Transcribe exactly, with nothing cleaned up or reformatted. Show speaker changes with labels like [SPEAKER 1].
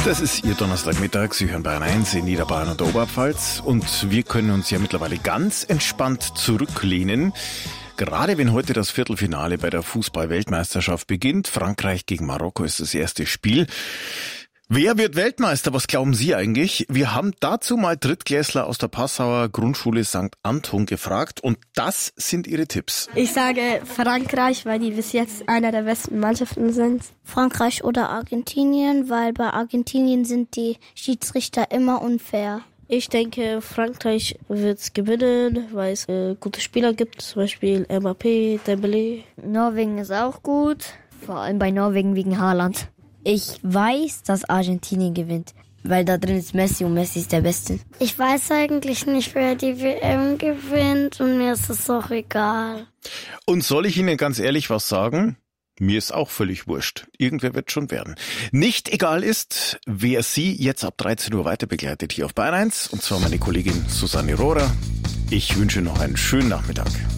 [SPEAKER 1] Das ist Ihr Donnerstagmittag. Sie hören Bayern eins in Niederbayern und der Oberpfalz. Und wir können uns ja mittlerweile ganz entspannt zurücklehnen. Gerade wenn heute das Viertelfinale bei der Fußball-Weltmeisterschaft beginnt. Frankreich gegen Marokko ist das erste Spiel. Wer wird Weltmeister? Was glauben Sie eigentlich? Wir haben dazu mal Drittklässler aus der Passauer Grundschule Sankt Anton gefragt und das sind ihre Tipps.
[SPEAKER 2] Ich sage Frankreich, weil die bis jetzt einer der besten Mannschaften sind.
[SPEAKER 3] Frankreich oder Argentinien, weil bei Argentinien sind die Schiedsrichter immer unfair.
[SPEAKER 2] Ich denke, Frankreich wird gewinnen, weil es äh, gute Spieler gibt, zum Beispiel Mbappé, Dembélé.
[SPEAKER 4] Norwegen ist auch gut, vor allem bei Norwegen wegen Haaland. Ich weiß, dass Argentinien gewinnt, weil da drin ist Messi und Messi ist der Beste.
[SPEAKER 3] Ich weiß eigentlich nicht, wer die W M gewinnt und mir ist es auch egal.
[SPEAKER 1] Und soll ich Ihnen ganz ehrlich was sagen? Mir ist auch völlig wurscht. Irgendwer wird schon werden. Nicht egal ist, wer Sie jetzt ab dreizehn Uhr weiter begleitet hier auf Bayern eins, und zwar meine Kollegin Susanne Rohrer. Ich wünsche noch einen schönen Nachmittag.